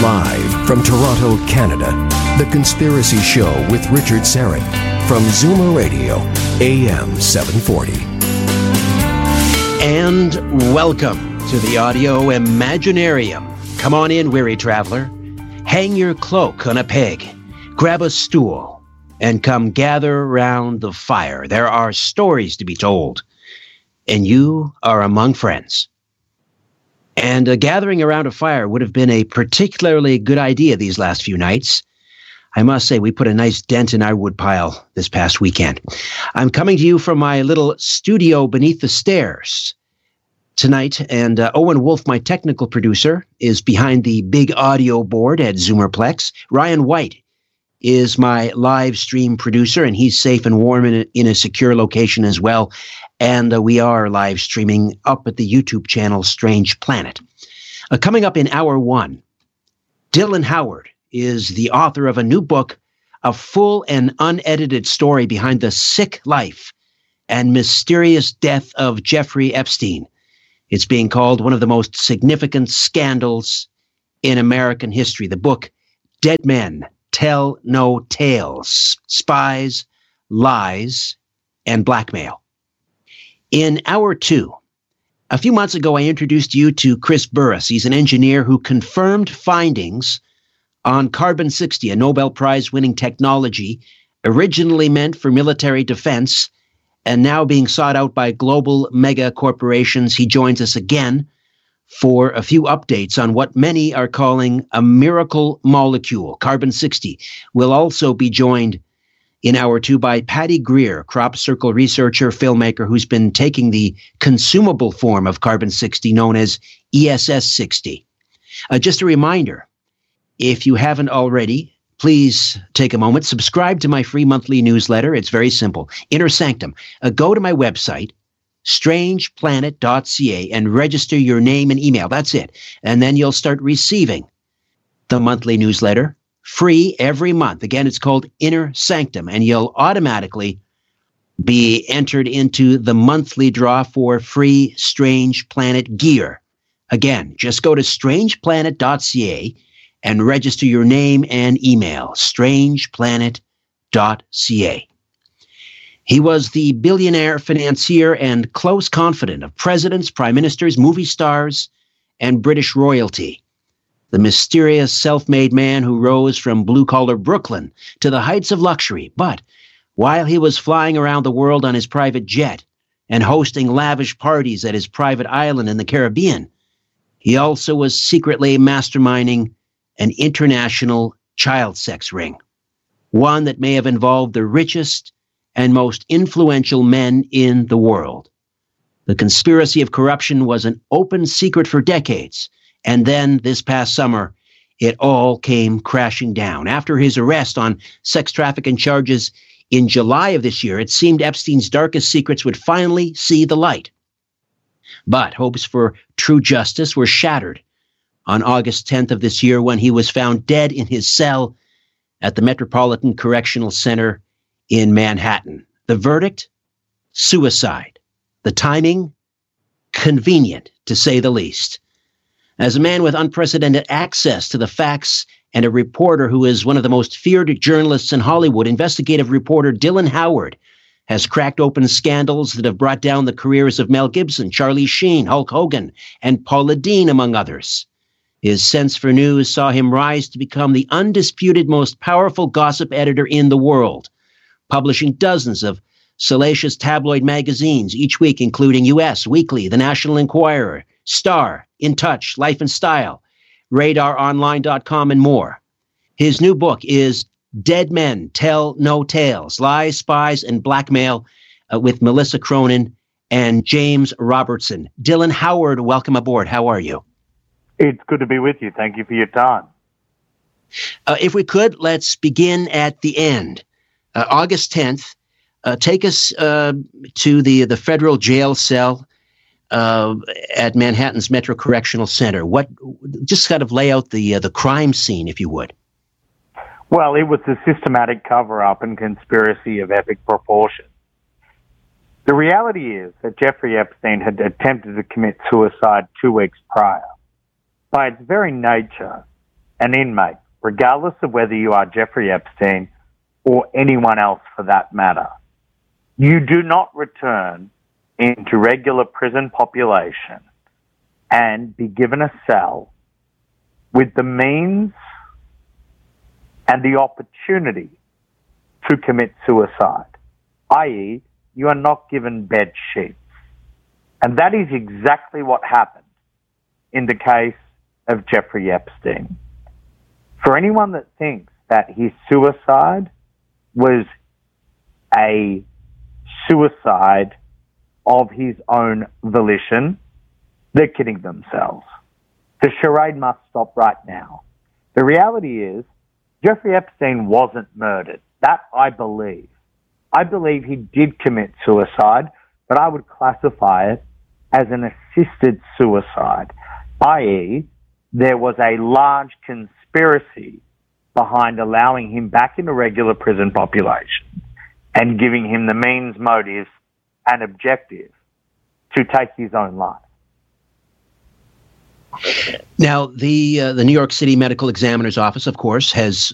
Live from Toronto, Canada, The Conspiracy Show with Richard Syrett from Zoomer Radio, AM 740. And welcome to the Audio Imaginarium. Come on in, weary traveler. Hang your cloak on a peg, grab a stool, and come gather round the fire. There are stories to be told, and you are among friends. And gathering around a fire would have been a particularly good idea these last few nights. I must say, we put a nice dent in our woodpile this past weekend. I'm coming to you from my little studio beneath the stairs tonight, and Owen Wolf, my technical producer, is behind the big audio board at Zoomerplex. Ryan White is my live stream producer, and he's safe and warm in a secure location as well. And we are live streaming up at the YouTube channel Strange Planet. Coming up in hour one, Dylan Howard is the author of a new book, a full and unedited story behind the sick life and mysterious death of Jeffrey Epstein. It's being called one of the most significant scandals in American history. The book, Dead Men Tell No Tales: Spies, Lies, and Blackmail. In hour two, a few months ago, I introduced you to Chris Burres. He's an engineer who confirmed findings on carbon-60, a Nobel Prize-winning technology originally meant for military defense and now being sought out by global mega corporations. He joins us again for a few updates on what many are calling a miracle molecule, carbon-60. We'll also be joined in hour two by Patty Greer, crop circle researcher, filmmaker, who's been taking the consumable form of carbon-60 known as ESS-60. Just a reminder, if you haven't already, please take a moment, subscribe to my free monthly newsletter. It's very simple. Inner Sanctum. Go to my website, strangeplanet.ca, and register your name and email. That's it. And then you'll start receiving the monthly newsletter free every month. Again, it's called Inner Sanctum, and you'll automatically be entered into the monthly draw for free Strange Planet gear. Again, just go to strangeplanet.ca and register your name and email, strangeplanet.ca. He was the billionaire financier and close confidant of presidents, prime ministers, movie stars, and British royalty. The mysterious self-made man who rose from blue-collar Brooklyn to the heights of luxury. But while he was flying around the world on his private jet and hosting lavish parties at his private island in the Caribbean, he also was secretly masterminding an international child sex ring, one that may have involved the richest and most influential men in the world. The conspiracy of corruption was an open secret for decades. And then this past summer, it all came crashing down. After his arrest on sex trafficking charges in July of this year, it seemed Epstein's darkest secrets would finally see the light. But hopes for true justice were shattered on August 10th of this year when he was found dead in his cell at the Metropolitan Correctional Center in Manhattan. The verdict? Suicide. The timing? Convenient, to say the least. As a man with unprecedented access to the facts and a reporter who is one of the most feared journalists in Hollywood, investigative reporter Dylan Howard has cracked open scandals that have brought down the careers of Mel Gibson, Charlie Sheen, Hulk Hogan, and Paula Deen, among others. His sense for news saw him rise to become the undisputed most powerful gossip editor in the world, publishing dozens of salacious tabloid magazines each week, including U.S. Weekly, The National Enquirer, Star, In Touch, Life and Style, RadarOnline.com, and more. His new book is Dead Men Tell No Tales: Lies, Spies, and Blackmail, with Melissa Cronin and James Robertson. Dylan Howard, welcome aboard. How are you? It's good to be with you. Thank you for your time. If we could, let's begin at the end. August 10th, take us to the federal jail cell at Manhattan's Metro Correctional Center. Just kind of lay out the crime scene, if you would. Well, it was a systematic cover-up and conspiracy of epic proportions. The reality is that Jeffrey Epstein had attempted to commit suicide 2 weeks prior. By its very nature, an inmate, regardless of whether you are Jeffrey Epstein or anyone else for that matter, you do not return into regular prison population and be given a cell with the means and the opportunity to commit suicide, i.e., you are not given bed sheets. And that is exactly what happened in the case of Jeffrey Epstein. For anyone that thinks that his suicide was a suicide of his own volition, they're kidding themselves. The charade must stop right now. The reality is, Jeffrey Epstein wasn't murdered. That I believe. I believe he did commit suicide, but I would classify it as an assisted suicide, i.e., there was a large conspiracy behind allowing him back in a regular prison population and giving him the means, motives, and objective to take his own life. Now, the New York City Medical Examiner's Office, of course, has